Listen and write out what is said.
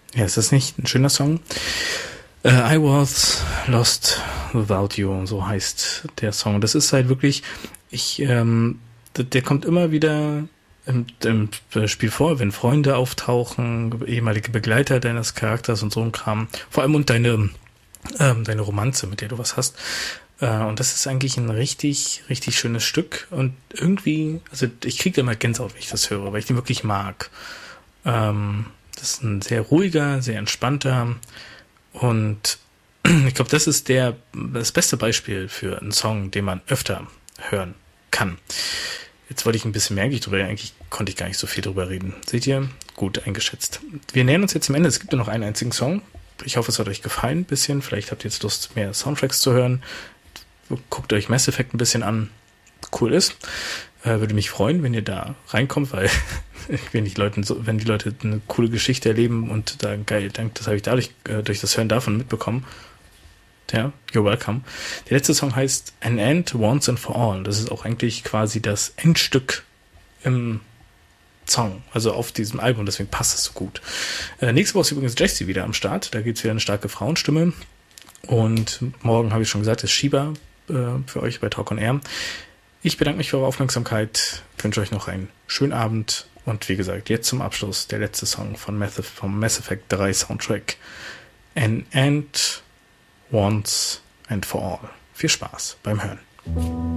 Ja, ist das nicht ein schöner Song? I Was Lost Without You, so heißt der Song. Das ist halt wirklich, der kommt immer wieder im Spiel vor, wenn Freunde auftauchen, ehemalige Begleiter deines Charakters und so ein Kram. Vor allem und deine Romanze, mit der du was hast. Und das ist eigentlich ein richtig, richtig schönes Stück. Und irgendwie, also ich kriege immer Gänsehaut, wenn ich das höre, weil ich den wirklich mag. Das ist ein sehr ruhiger, sehr entspannter und ich glaube, das ist das beste Beispiel für einen Song, den man öfter hören kann. Jetzt wollte ich ein bisschen mehr eigentlich konnte ich gar nicht so viel drüber reden. Seht ihr? Gut eingeschätzt. Wir nähern uns jetzt zum Ende. Es gibt nur noch einen einzigen Song. Ich hoffe, es hat euch gefallen ein bisschen. Vielleicht habt ihr jetzt Lust, mehr Soundtracks zu hören. Guckt euch Mass Effect ein bisschen an. Cool ist. Würde mich freuen, wenn ihr da reinkommt, weil wenn die Leute eine coole Geschichte erleben und da geil, das habe ich dadurch durch das Hören davon mitbekommen. Ja, you're welcome. Der letzte Song heißt An End Once and For All. Das ist auch eigentlich quasi das Endstück im Song, also auf diesem Album, deswegen passt es so gut. Nächste Woche ist übrigens Jessie wieder am Start. Da gibt's wieder eine starke Frauenstimme. Und morgen, habe ich schon gesagt, ist Shiba für euch bei Talk on Air. Ich bedanke mich für eure Aufmerksamkeit, wünsche euch noch einen schönen Abend und wie gesagt, jetzt zum Abschluss der letzte Song vom Mass Effect 3 Soundtrack An End Once and For All. Viel Spaß beim Hören.